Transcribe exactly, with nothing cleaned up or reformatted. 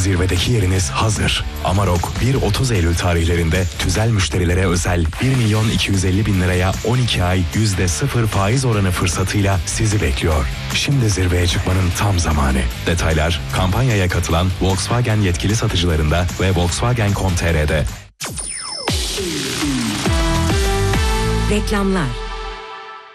zirvedeki yeriniz hazır. Amarok bir otuz Eylül tarihlerinde tüzel müşterilere özel bir milyon iki yüz elli bin liraya on iki ay yüzde sıfır faiz oranı fırsatıyla sizi bekliyor. Şimdi zirveye çıkmanın tam zamanı. Detaylar kampanyaya katılan Volkswagen yetkili satıcılarında ve volkswagen nokta com nokta tr'de. Reklamlar.